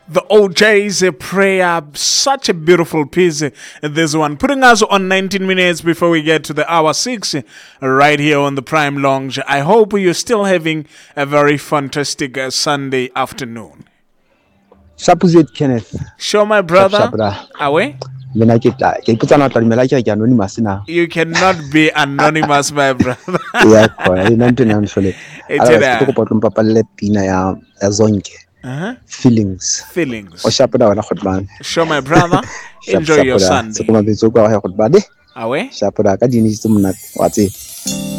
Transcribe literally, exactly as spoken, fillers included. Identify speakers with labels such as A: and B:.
A: The O J's a prayer, such a beautiful piece. uh, This one, putting us on nineteen minutes before we get to the hour six, uh, right here on the Prime Lounge. I hope you're still having a very fantastic uh, Sunday afternoon.
B: Supposite Kenneth.
A: Show my brother.
B: Shapra.
A: Away?
B: When I get like, I put on a like anonymous now.
A: You cannot be anonymous, my brother.
B: Yeah, I don't know. Actually, I
A: It's
B: was
A: a-
B: talking about Papa Lepina ya zonke.
A: Uh-huh.
B: Feelings.
A: Feelings.
B: O shapra wana khotban.
A: Show my brother. Enjoy your Sunday.
B: So kuma bitso kwa khotbade.
A: Away?
B: Shapra ka dinisi mna watse.